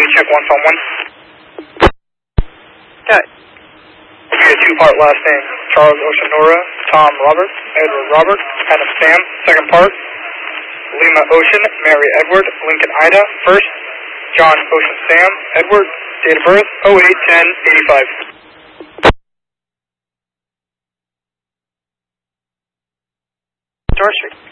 check 1 phone 1. Got it. We'll be a 2-part last name. Charles Ocean Nora, Tom Robert, Edward Robert, Adam Sam, second part. Lima Ocean, Mary Edward, Lincoln Ida, first. John Ocean Sam, Edward, date of birth 08-10-85. George Street.